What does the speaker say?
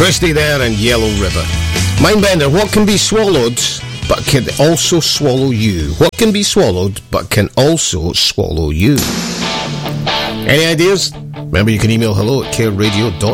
Christie there and Yellow River. Mindbender, what can be swallowed but can also swallow you? What can be swallowed but can also swallow you? Any ideas? Remember, you can email hello@careradio.com.